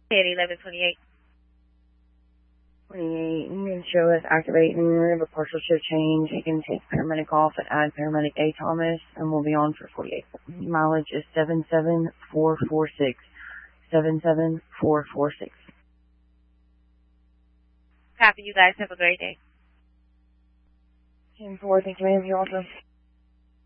At 1128. 28, you can show us activating. We have a partial shift change. You can take paramedic off and add paramedic A. Thomas, and we'll be on for 48. Mileage is 77446. 77446. Copy. You guys have a great day. 10-4, thank you, ma'am. You're welcome.